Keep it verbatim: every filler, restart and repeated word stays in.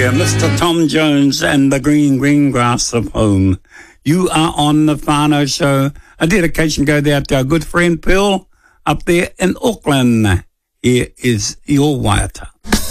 Yeah, Mister Tom Jones and the Green Green Grass of Home. You are on the Whānau Show. A dedication go there to our good friend Pearl up there in Auckland. Here is your waiata.